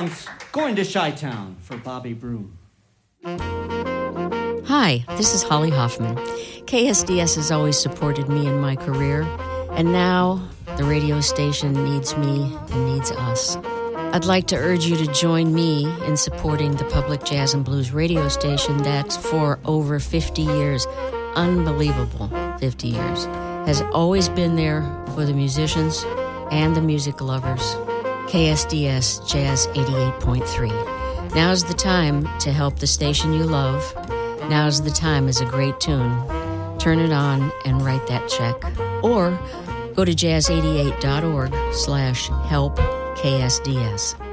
songs, Going to Chi-Town for Bobby Broom. Hi, this is Holly Hoffman. KSDS has always supported me in my career, and now the radio station needs me and needs us. I'd like to urge you to join me in supporting the public jazz and blues radio station that for over 50 years, unbelievable 50 years, has always been there for the musicians and the music lovers. KSDS Jazz 88.3. Now's the time to help the station you love. Now's the time is a great tune. Turn it on and write that check. Or go to jazz88.org/help KSDS.